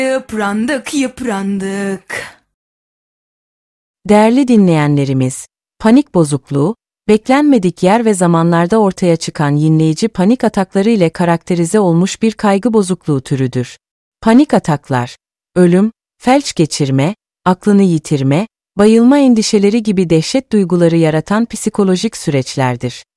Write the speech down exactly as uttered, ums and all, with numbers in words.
Yıprandık, yıprandık. Değerli dinleyenlerimiz, panik bozukluğu, beklenmedik yer ve zamanlarda ortaya çıkan yinleyici panik atakları ile karakterize olmuş bir kaygı bozukluğu türüdür. Panik ataklar, ölüm, felç geçirme, aklını yitirme, bayılma endişeleri gibi dehşet duyguları yaratan psikolojik süreçlerdir.